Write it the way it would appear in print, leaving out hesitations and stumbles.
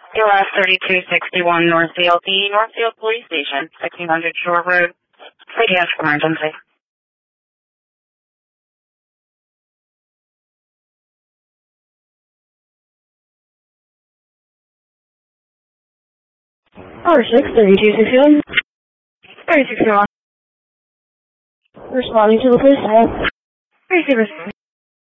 US 3261 Northfield, the Northfield Police Station, 1600 Shore Road. Yes, emergency. Power 6, 3261. 3261. Responding to the police. Receiver.